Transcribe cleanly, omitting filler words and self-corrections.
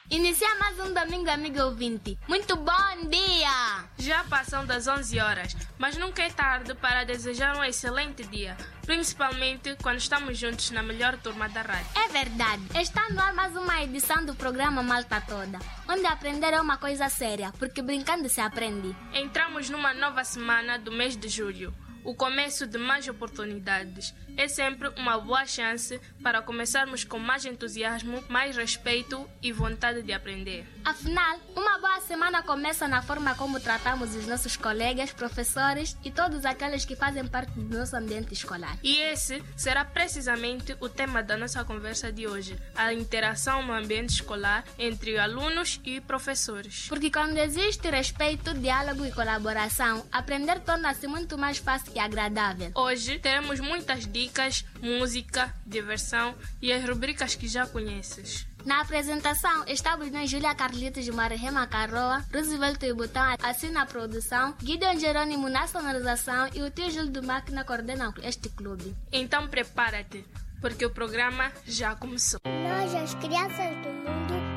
Inicia mais um domingo, amigo ouvinte. Muito bom dia! Já passam das 11 horas, mas nunca é tarde para desejar um excelente dia, principalmente quando estamos juntos na melhor turma da rádio. É verdade. Está no ar mais uma edição do programa Malta Toda, onde aprender é uma coisa séria, porque brincando se aprende. Entramos numa nova semana do mês de julho. O começo de mais oportunidades. É sempre uma boa chance para começarmos com mais entusiasmo, mais respeito e vontade de aprender. Afinal, uma boa semana começa na forma como tratamos os nossos colegas, professores e todos aqueles que fazem parte do nosso ambiente escolar. E esse será precisamente o tema da nossa conversa de hoje, a interação no ambiente escolar entre alunos e professores. Porque quando existe respeito, diálogo e colaboração, aprender torna-se muito mais fácil e agradável. Hoje teremos muitas dicas, música, diversão e as rubricas que já conheces. Na apresentação, estamos nós, Júlia Carlitos, Marihema Carroa, Roosevelt e Botão, assim na produção, Gideon Jerônimo na sonorização e o tio Júlio do Máquina coordenam este clube. Então prepara-te, porque o programa já começou. Nós, as crianças do mundo,